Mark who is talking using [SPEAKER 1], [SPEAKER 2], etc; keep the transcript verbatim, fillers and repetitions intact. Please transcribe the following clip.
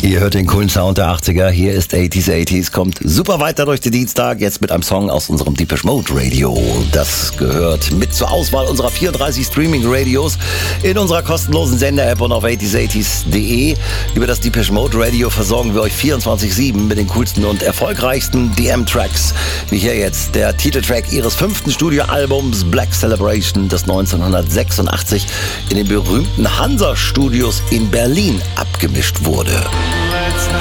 [SPEAKER 1] Ihr hört den coolen Sound der achtziger. Hier ist achtziger achtziger. Kommt super weiter durch den Dienstag. Jetzt mit einem Song aus unserem Depeche Mode Radio. Das gehört mit zur Auswahl unserer vierunddreißig Streaming-Radios in unserer kostenlosen Sender-App und auf achtziger achtziger punkt de. Über das Depeche Mode Radio versorgen wir euch vierundzwanzig sieben mit den coolsten und erfolgreichsten D M-Tracks. Wie hier jetzt der Titeltrack ihres fünften Studioalbums Black Celebration, das neunzehnhundertsechsundachtzig in den berühmten Hansa-Studios in Berlin abgemischt wurde.